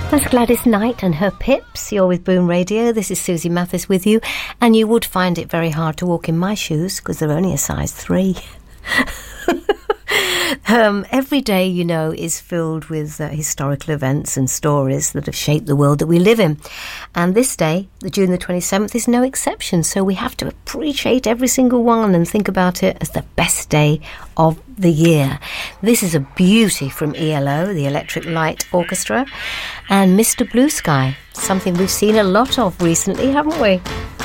That's Gladys Knight and her Pips. You're with Boom Radio. This is Susie Mathis with you. And you would find it very hard to walk in my shoes because they're only a size 3. Every day, you know, is filled with historical events and stories that have shaped the world that we live in. And this day, the June the 27th, is no exception. So we have to appreciate every single one and think about it as the best day of the year. This is a beauty from ELO, the Electric Light Orchestra, and Mr. Blue Sky, something we've seen a lot of recently, haven't we?